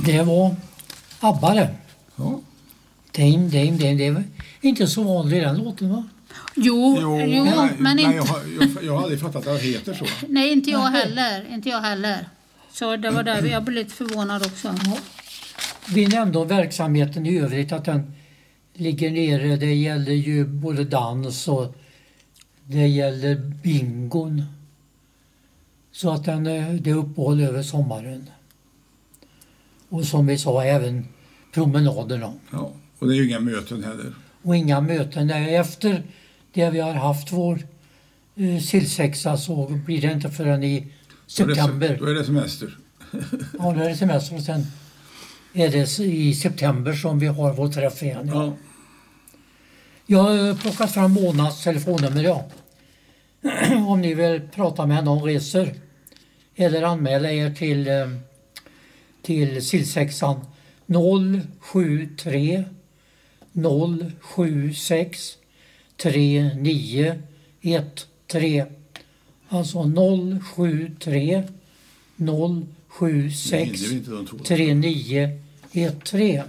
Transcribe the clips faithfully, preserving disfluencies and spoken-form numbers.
Det var ABBA det. Ja. Dame, Dame, Dame. Det var inte så vanlig den låten, va? Jo, jo, jo nej, men nej, inte... Jag har, jag, jag har aldrig fattat att det heter så. Nej, inte jag heller. Inte jag heller. Så det var där jag blev lite förvånad också. Ja. Vi nämnde om verksamheten i övrigt att den ligger nere. Det gäller ju både dans och det gäller bingon. Så att den, det är uppehåll över sommaren. Och som vi sa, även promenaderna. Ja, och det är ju inga möten heller. Och inga möten. Efter det vi har haft vår eh, sillsexa så blir det inte förrän i september. Då är det semester. Ja, då är det semester och sen är det i september som vi har vår träff igen. Ja. Ja. Jag har plockat fram Monas telefonnummer, ja. Om ni vill prata med någon resor eller anmäla er till, eh, till sillsexan noll sju tre noll sju sex tre nio ett tre. Alltså noll sju tre noll sju sex tre nio ett tre.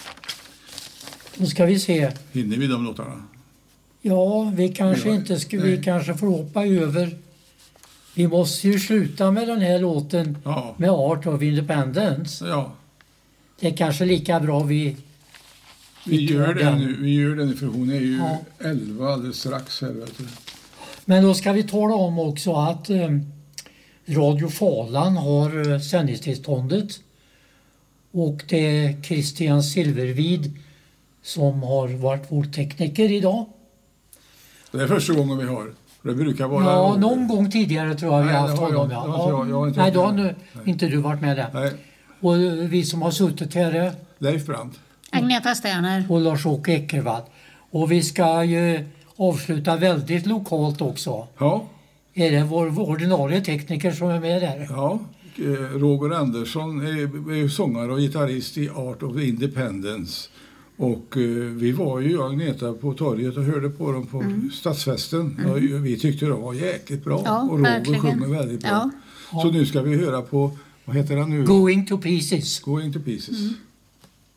Då ska vi se. Hinner vi de låtarna? Ja, vi kanske Ja, inte ska, nej. vi kanske får hoppa över. Vi måste ju sluta med den här låten Ja. med Art of Independence. Ja. Det är kanske lika bra vi... Vi tar gör det nu, vi gör det nu för hon är ju Ja. elva alldeles strax här, vet du. Men då ska vi tala om också att eh, Radio Falan har eh, sändningstillståndet. Och det är Christian Silvervid som har varit vår tekniker idag. Det är första gången vi har. Det brukar vara... Ja, någon gång tidigare tror jag vi Nej, har haft det har honom. jag- Ja. det har inte jag- jag har inte Nej, varit då har med. nu, Nej. inte du varit med där. Nej, Och vi som har suttit här är Leif Brandt. Agneta Sterner. och Lars-Åke Eckervall. Och vi ska ju avsluta väldigt lokalt också. Ja, Är det vår ordinarie tekniker som är med där? ja. Eh, Roger Andersson är, är ju sångare och gitarrist i Art of Independence. Och eh, vi var ju, jag och Agneta, på torget och hörde på dem på Mm. stadsfesten. Och vi tyckte de var jäkligt bra. Ja, och Roger verkligen. sjunger väldigt bra. Ja. Så nu ska vi höra på, vad heter han nu? Going to pieces. Going to Pieces. Mm.